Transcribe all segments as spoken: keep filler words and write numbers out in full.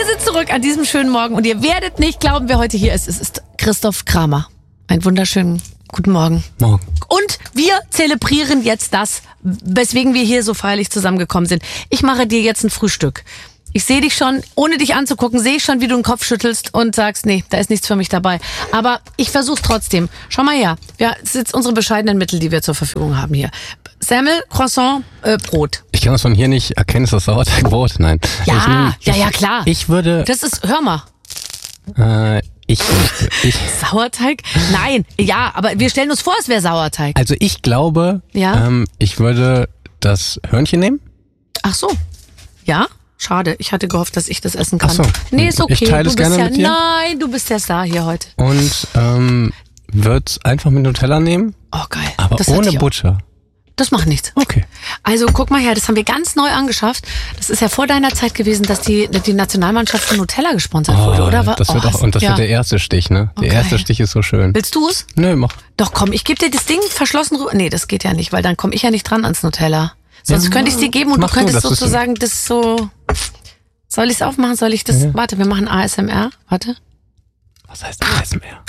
sind zurück an diesem schönen Morgen und ihr werdet nicht glauben, wer heute hier ist. Es ist Christoph Kramer. Einen wunderschönen guten Morgen. Morgen. Und wir zelebrieren jetzt das, weswegen wir hier so feierlich zusammengekommen sind. Ich mache dir jetzt ein Frühstück. Ich sehe dich schon, ohne dich anzugucken, sehe ich schon, wie du den Kopf schüttelst und sagst, nee, da ist nichts für mich dabei. Aber ich versuch's trotzdem. Schau mal her. Ja, das sind jetzt unsere bescheidenen Mittel, die wir zur Verfügung haben hier. Semmel, Croissant, äh, Brot. Ich kann das von hier nicht erkennen, ist das Sauerteigbrot? Nein. Ja, ich nehm, ja, ich, ja, klar. Ich würde... Das ist, hör mal. Äh, ich, ich... Sauerteig? Nein, ja, aber wir stellen uns vor, es wäre Sauerteig. Also ich glaube, Ja? ähm, ich würde das Hörnchen nehmen. Ach so. Ja? Schade, ich hatte gehofft, dass ich das essen kann. Ach so. Nee, ist okay. Ich teile du es bist gerne ja, mit dir. Nein, du bist der Star hier heute. Und ähm, würde einfach mit Nutella nehmen, Oh, geil. aber das hatte ohne ich auch. Butter. Das macht nichts. Okay. Also guck mal her, das haben wir ganz neu angeschafft. Das ist ja vor deiner Zeit gewesen, dass die, die Nationalmannschaft von Nutella gesponsert wurde, oder? Das wird oh, auch, und das ja. wird der erste Stich, ne? Der Okay. erste Stich ist so schön. Willst du es? Nö, mach. Doch, komm, ich gebe dir das Ding verschlossen rüber. Nee, das geht ja nicht, weil dann komme ich ja nicht dran ans Nutella. Sonst Ja, könnte ich es dir geben und mach du könntest du, das ist- sozusagen das so... Soll ich es aufmachen? Soll ich das... Ja. Warte, wir machen A S M R. Warte. Was heißt A S M R?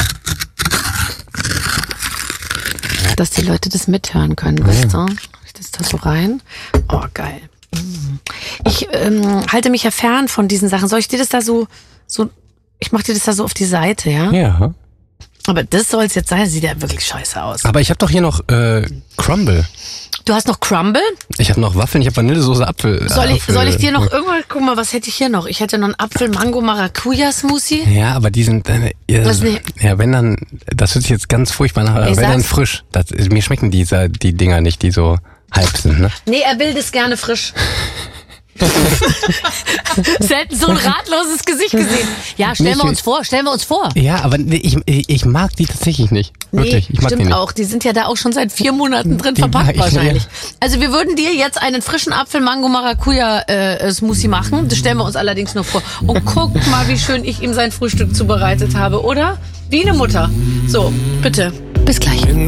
Dass die Leute das mithören können, weißt du? Mach ich das da so rein? Oh, geil. Ich ähm, halte mich ja fern von diesen Sachen. Soll ich dir das da so... so ich mach dir das da so auf die Seite, ja? Ja. Aber das soll es jetzt sein. Das sieht ja wirklich scheiße aus. Aber ich habe doch hier noch äh, Crumble. Du hast noch Crumble? Ich habe noch Waffeln, ich habe Vanillesoße, Apfel. Soll ich, Apfel. soll ich dir noch irgendwas... Guck mal, was hätte ich hier noch? Ich hätte noch einen Apfel-Mango-Maracuja-Smoothie. Ja, aber die sind, äh, ja, Was nicht? ja, wenn dann, das hört sich jetzt ganz furchtbar nach, aber Ey, wenn dann sag's. frisch. Das, mir schmecken diese, die Dinger nicht, die so halb sind, ne? Nee, er will das gerne frisch. Selten so ein ratloses Gesicht gesehen. Ja, stellen Nicht- wir uns vor, stellen wir uns vor. Ja, aber nee, ich, ich mag die tatsächlich nicht. Wirklich, ich mag stimmt die nicht. auch. Die sind ja da auch schon seit vier Monaten drin Die verpackt mag ich, wahrscheinlich. ja. Also wir würden dir jetzt einen frischen Apfel-Mango-Maracuja-Smoothie machen. Das stellen wir uns allerdings nur vor. Und guck mal, wie schön ich ihm sein Frühstück zubereitet habe, oder? Wie eine Mutter. So, bitte. Bis gleich.